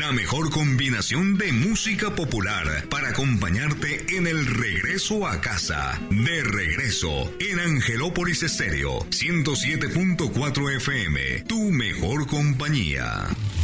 La mejor combinación de música popular para acompañarte en el regreso a casa. De regreso en Angelópolis Estéreo 107.4 FM. Tu mejor compañía.